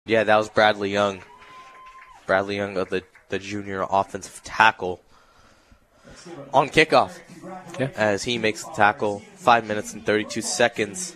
Yeah, that was Bradley Young. Bradley Young, the junior offensive tackle, on kickoff. Yeah. As he makes the tackle, 5 minutes and 32 seconds.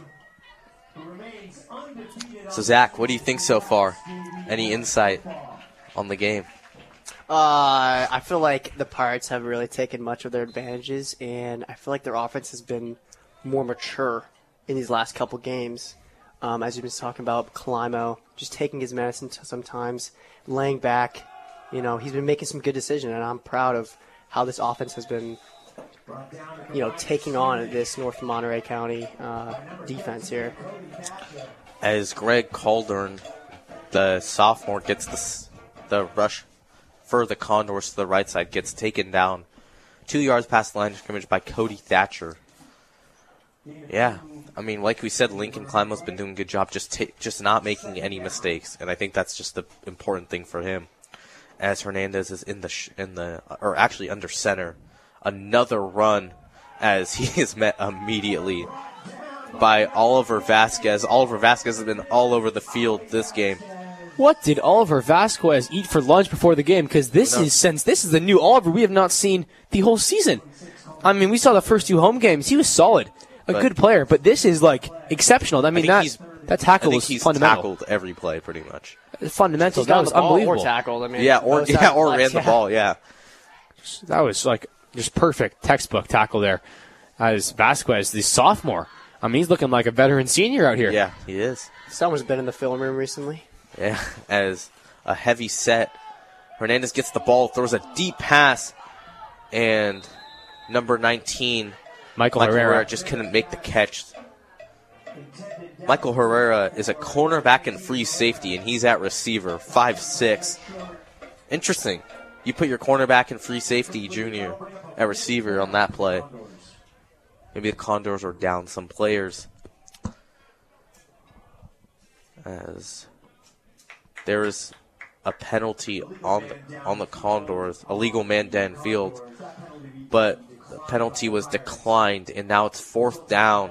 So, Zach, what do you think so far? Any insight on the game? I feel like the Pirates have really taken much of their advantages, and I feel like their offense has been more mature in these last couple games. As you've been talking about, Climo just taking his medicine sometimes, laying back. You know, he's been making some good decisions, and I'm proud of how this offense has been, taking on this North Monterey County defense here. As Greg Calderon, the sophomore, gets the rush for the Condors to the right side, gets taken down 2 yards past the line of scrimmage by Cody Thatcher. Yeah, I mean, like we said, Lincoln Climo's been doing a good job just not making any mistakes, and I think that's just the important thing for him. As Hernandez is actually under center, another run as he is met immediately by Oliver Vasquez. Oliver Vasquez has been all over the field this game. What did Oliver Vasquez eat for lunch before the game? Because this is the new Oliver we have not seen the whole season. I mean, we saw the first 2 home games. He was solid, good player, but this is like exceptional. I mean, that tackle was fundamental. Tackled every play pretty much. Fundamental. That was unbelievable. Or tackled. I mean, or ran the ball. Yeah, that was like just perfect textbook tackle there. As Vasquez, the sophomore, I mean, he's looking like a veteran senior out here. Yeah, he is. Someone's been in the film room recently. Yeah, as a heavy set, Hernandez gets the ball, throws a deep pass, and number 19, Michael Herrera just couldn't make the catch. Michael Herrera is a cornerback and free safety, and he's at receiver, 5'6". Interesting. You put your cornerback and free safety junior at receiver on that play. Maybe the Condors are down some players. As there is a penalty on the Condors, a legal man downfield, but the penalty was declined, and now it's fourth down.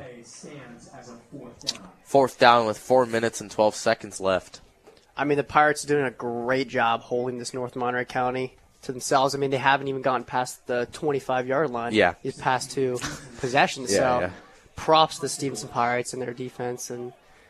Fourth down with 4 minutes and 12 seconds left. I mean, the Pirates are doing a great job holding this North Monterey County to themselves. I mean, they haven't even gotten past the 25-yard line. Yeah. These past 2 possessions. Props to the Stevenson Pirates and their defense. And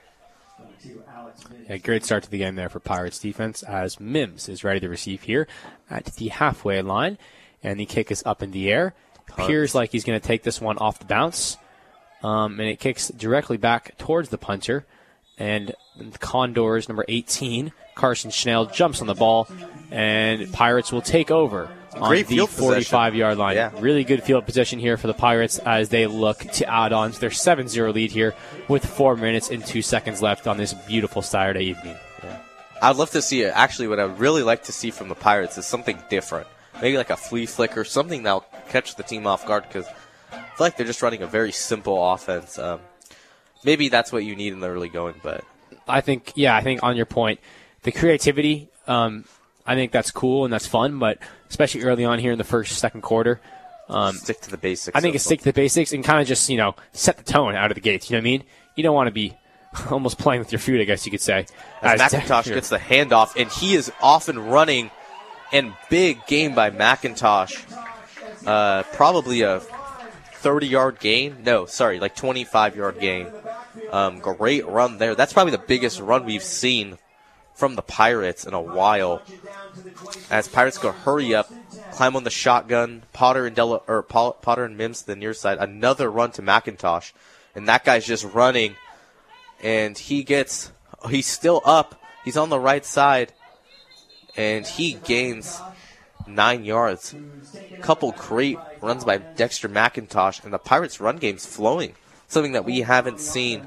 great start to the game there for Pirates defense as Mims is ready to receive here at the halfway line. And the kick is up in the air. Appears like he's going to take this one off the bounce. And it kicks directly back towards the punter. And the Condors, number 18, Carson Schnell, jumps on the ball. And Pirates will take over on the 45-yard line. Yeah. Really good field position here for the Pirates as they look to add on to their 7-0 lead here with 4 minutes and 2 seconds left on this beautiful Saturday evening. Yeah. I'd love to see it. Actually, what I would really like to see from the Pirates is something different. Maybe like a flea flicker, something that will catch the team off guard, because I feel like they're just running a very simple offense. Maybe that's what you need in the early going, but I think on your point, the creativity, I think that's cool and that's fun, but especially early on here in the second quarter, stick to the basics. I think it's stick to the basics and kind of just, set the tone out of the gates. You know what I mean? You don't want to be almost playing with your food, I guess you could say. As McIntosh gets the handoff, and he is off and running, and big gain by McIntosh. Probably a 30-yard gain. No, sorry, like 25-yard gain. Great run there. That's probably the biggest run we've seen from the Pirates in a while. As Pirates go hurry up, climb on the shotgun. Potter and Mims to the near side. Another run to McIntosh, and that guy's just running. And he's still up. He's on the right side, and he gains 9 yards. A couple great runs by Dexter McIntosh, and the Pirates' run game's flowing. Something that we haven't seen.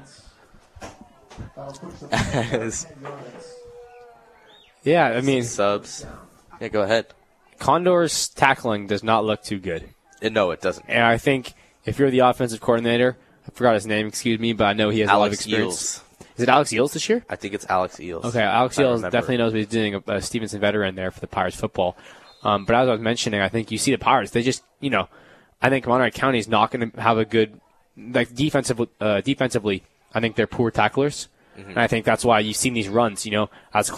Yeah, I mean, subs. Yeah, go ahead. Condors' tackling does not look too good. No, it doesn't. And I think if you're the offensive coordinator, I forgot his name, excuse me, but I know he has a lot of experience. Eels. Is it Alex Eels this year? I think it's Alex Eels. Okay, Alex Eels definitely knows what he's doing, a Stevenson veteran there for the Pirates football. But as I was mentioning, I think you see the Pirates, they just, I think Monterey County is not going to have a good, like defensively, I think they're poor tacklers. And I think that's why you've seen these runs, as